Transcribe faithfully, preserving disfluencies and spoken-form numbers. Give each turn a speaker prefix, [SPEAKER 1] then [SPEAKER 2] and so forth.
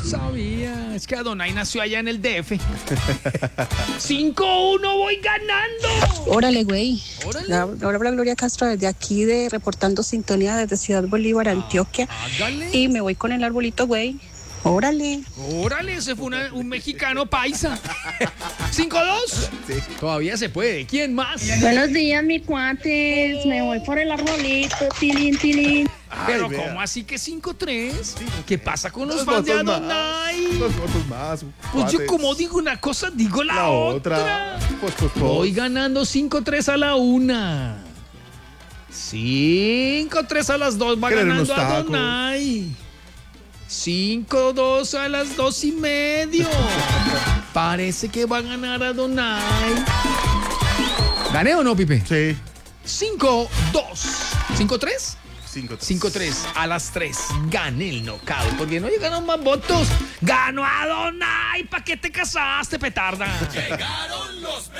[SPEAKER 1] Sabía, es que Adonai nació allá en el D F. cinco uno voy ganando.
[SPEAKER 2] Órale, güey.
[SPEAKER 1] Órale.
[SPEAKER 2] Ahora Gloria Castro desde aquí de reportando sintonía desde Ciudad Bolívar, Antioquia.
[SPEAKER 1] Hágale.
[SPEAKER 2] Y me voy con el arbolito, güey. Órale.
[SPEAKER 1] Órale, ese fue una- un mexicano paisa. cinco dos.
[SPEAKER 3] Sí.
[SPEAKER 1] Todavía se puede. ¿Quién más?
[SPEAKER 4] Buenos días, mi cuates. Me voy por el arbolito. Tilín, tilín.
[SPEAKER 1] Pero
[SPEAKER 3] vea.
[SPEAKER 1] ¿cómo así que cinco tres? ¿Qué pasa con los
[SPEAKER 3] Dos
[SPEAKER 1] fans de
[SPEAKER 3] votos más.
[SPEAKER 1] Adonai?
[SPEAKER 3] Dos votos más.
[SPEAKER 1] Pues yo
[SPEAKER 3] cuates.
[SPEAKER 1] como digo una cosa, digo la,
[SPEAKER 3] La
[SPEAKER 1] otra.
[SPEAKER 3] otra. Pues, pues, pues.
[SPEAKER 1] Voy ganando cinco tres a la una. cinco tres a las dos va
[SPEAKER 3] ¿Quieren
[SPEAKER 1] ganando
[SPEAKER 3] unos tacos?
[SPEAKER 1] Adonai. cinco dos a las dos y medio. Parece que va a ganar Adonai. ¿Gané o no, Pipe?
[SPEAKER 3] Sí.
[SPEAKER 1] cinco dos. ¿cinco tres?
[SPEAKER 3] Cinco, tres.
[SPEAKER 1] cinco tres a las tres. Gané el knockout. Porque no llegaron más votos. Ganó Adonai. ¿Para qué te casaste, petarda?
[SPEAKER 5] Llegaron los